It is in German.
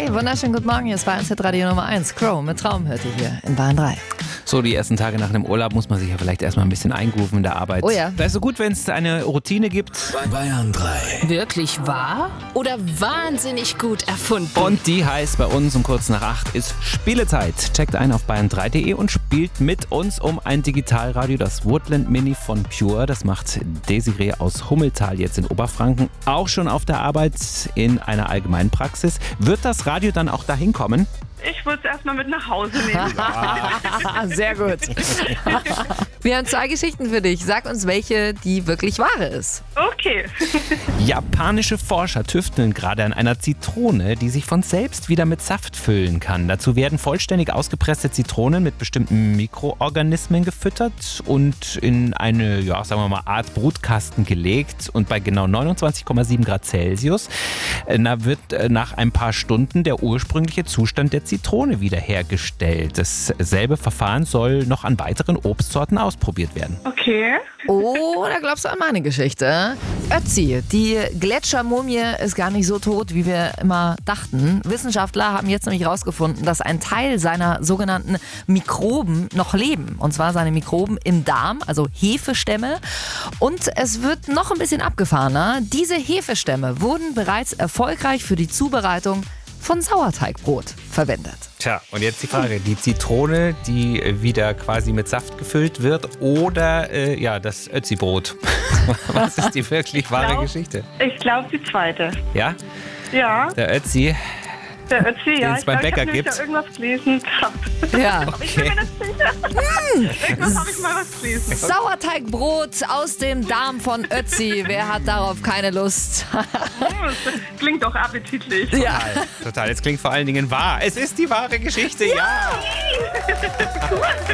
wunderschönen guten Morgen. Hier ist Bayern Radio Nummer 1. Crow mit Traumhütte hier in Bayern 3. So, die ersten Tage nach einem Urlaub muss man sich ja vielleicht erstmal ein bisschen eingrooven in der Arbeit. Oh ja. Da ist so gut, wenn es eine Routine gibt. Bayern 3. Wirklich wahr oder wahnsinnig gut erfunden? Und die heißt bei uns um kurz nach 8 ist Spielezeit. Checkt ein auf bayern3.de und spielt mit uns um ein Digitalradio, das Woodland Mini von Pure. Das macht Desiree aus Hummeltal jetzt in Oberfranken. Auch schon auf der Arbeit in einer allgemeinen Praxis. Wird das Radio dann auch dahin kommen? Ich würde es erstmal mit nach Hause nehmen. Sehr gut. Wir haben 2 Geschichten für dich. Sag uns, welche die wirklich wahre ist. Okay. Japanische Forscher tüfteln gerade an einer Zitrone, die sich von selbst wieder mit Saft füllen kann. Dazu werden vollständig ausgepresste Zitronen mit bestimmten Mikroorganismen gefüttert und in eine, sagen wir mal, Art Brutkasten gelegt. Und bei genau 29,7 Grad Celsius wird nach ein paar Stunden der ursprüngliche Zustand der Zitrone wiederhergestellt. Dasselbe Verfahren soll noch an weiteren Obstsorten ausprobiert werden. Okay. Oh, da glaubst du an meine Geschichte. Ötzi, die Gletschermumie ist gar nicht so tot, wie wir immer dachten. Wissenschaftler haben jetzt nämlich herausgefunden, dass ein Teil seiner sogenannten Mikroben noch leben. Und zwar seine Mikroben im Darm, also Hefestämme. Und es wird noch ein bisschen abgefahrener. Diese Hefestämme wurden bereits erfolgreich für die Zubereitung von Sauerteigbrot verwendet. Tja, und jetzt die Frage, die Zitrone, die wieder quasi mit Saft gefüllt wird oder das Ötzi-Brot? Was ist die wirklich wahre Geschichte? Ich glaube, die zweite. Ja? Ja, Der Ötzi, der Ötzi, den ja. es beim Bäcker gibt. Ich habe irgendwas gelesen gehabt. Ja. Ich bin mir nicht sicher. Irgendwas habe ich mal was gelesen. Sauerteigbrot aus dem Darm von Ötzi. Wer hat darauf keine Lust? Das klingt doch appetitlich. Ja. Total, jetzt klingt vor allen Dingen wahr. Es ist die wahre Geschichte, ja.